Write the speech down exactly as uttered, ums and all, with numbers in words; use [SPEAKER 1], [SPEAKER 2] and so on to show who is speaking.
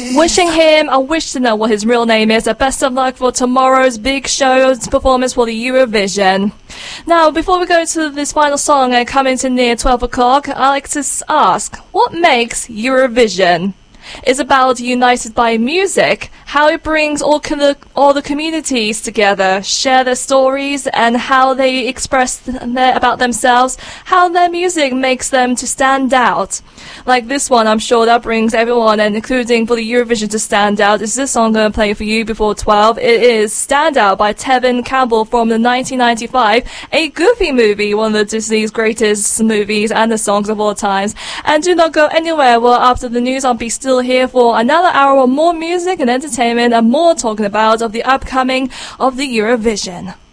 [SPEAKER 1] Wishing him, I wish to know what his real name is, a best of luck for tomorrow's big show's performance for the Eurovision. Now, before we go to this final song and coming to near twelve o'clock, I like to ask, what makes Eurovision? Is about united by music, how it brings all, co- all the communities together, share their stories and how they express their, about themselves, how their music makes them to stand out. Like this one, I'm sure that brings everyone, and including for the Eurovision, to stand out. Is this song going to play for you before twelve? It is Stand Out by Tevin Campbell from the nineteen ninety-five, a Goofy movie, one of the Disney's greatest movies and the songs of all times. And do not go anywhere. Well, after the news, I'll be still here for another hour of more music and entertainment and more talking about of the upcoming of the Eurovision.